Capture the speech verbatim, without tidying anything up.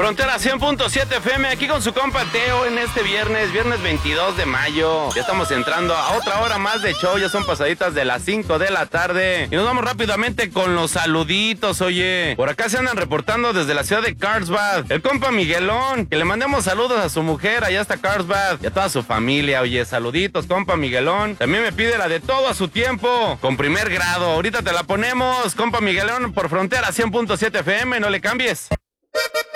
Frontera cien punto siete F M, aquí con su compa Teo en este viernes, viernes veintidós de mayo. Ya estamos entrando a otra hora más de show, ya son pasaditas de las cinco de la tarde. Y nos vamos rápidamente con los saluditos, oye. Por acá se andan reportando desde la ciudad de Carlsbad el compa Miguelón, que le mandemos saludos a su mujer allá hasta Carlsbad y a toda su familia, oye. Saluditos, compa Miguelón. También me pide la de todo a su tiempo, con primer grado. Ahorita te la ponemos, compa Miguelón, por Frontera cien punto siete F M, no le cambies.